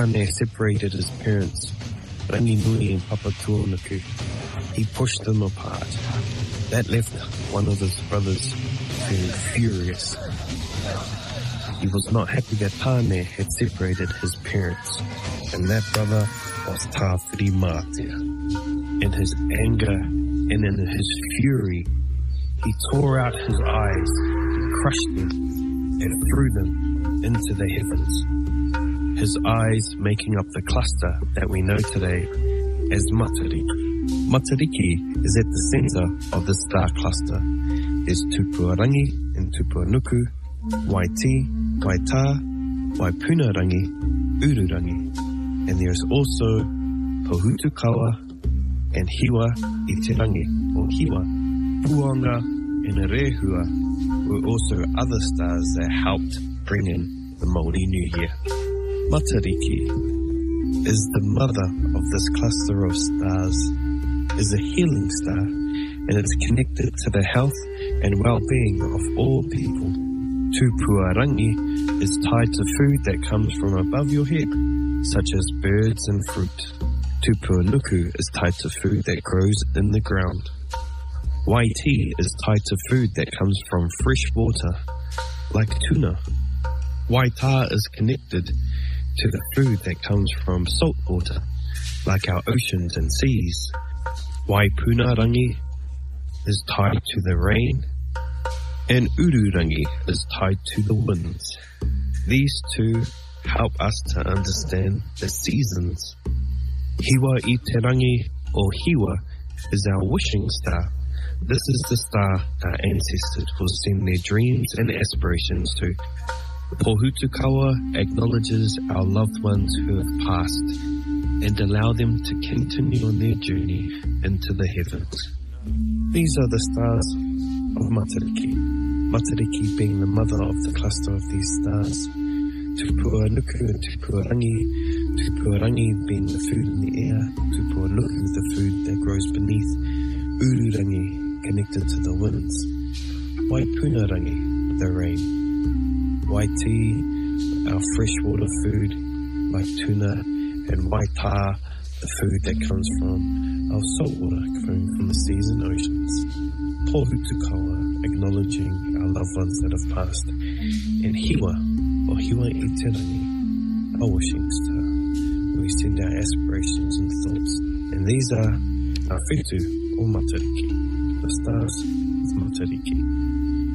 Tāne separated his parents, Ranginui and Papa Tuonuku. He pushed them apart. That left one of his brothers feeling furious. He was not happy that Tāne had separated his parents, and that brother was Tāwhiri Mātea. In his anger and in his fury, he tore out his eyes and crushed them and threw them into the heavens. His eyes making up the cluster that we know today as Matariki. Matariki is at the center of the star cluster. There's Tupuarangi and Tupuanuku, Waiti, Waitā, Waipunarangi, Ururangi, and there's also Pohutukawa and Hiwa i Te Rangi, or Hiwa. Puanga and Rehua were also other stars that helped bring in the Māori New Year. Matariki is the mother of this cluster of stars, is a healing star, and it's connected to the health and well-being of all people. Tupuarangi is tied to food that comes from above your head, such as birds and fruit. Tupuanuku is tied to food that grows in the ground. Waiti is tied to food that comes from fresh water, like tuna. Waitā is connected to the food that comes from salt water, like our oceans and seas. Waipunarangi is tied to the rain, and Ururangi is tied to the winds. These two help us to understand the seasons. Hiwa i Te Rangi, or Hiwa, is our wishing star. This is the star our ancestors will send their dreams and aspirations to. Pohutukawa acknowledges our loved ones who have passed and allow them to continue on their journey into the heavens. These are the stars of Matariki. Matariki being the mother of the cluster of these stars. Tupuanuku and Tupuarangi. Tupuarangi being the food in the air. Tupuanuku the food that grows beneath. Ururangi connected to the winds. Waipunarangi, the rain. Waiti, our freshwater food, like tuna, and Waitā, the food that comes from our saltwater, coming from the seas and oceans. Pohutukawa, acknowledging our loved ones that have passed. And Hiwa, or Hiwa i Te Rangi, our wishing star, where we send our aspirations and thoughts. And these are our whetū, or Matariki, the stars of Matariki.